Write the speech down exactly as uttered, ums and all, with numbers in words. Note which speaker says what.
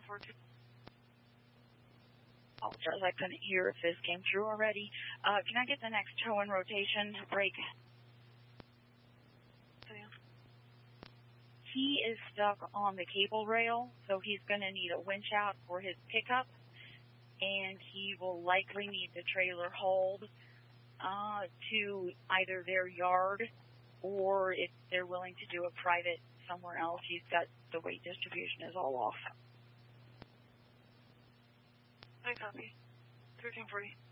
Speaker 1: one four two.
Speaker 2: Apologize, I couldn't hear if this came through already. Uh, can I get the next tow in rotation break?
Speaker 1: Yeah.
Speaker 2: He is stuck on the cable rail, so he's going to need a winch out for his pickup, and he will likely need the trailer hauled uh, to either their yard, or if they're willing to do a private somewhere else, he's got the weight distribution is all off.
Speaker 1: I copy. thirteen forty.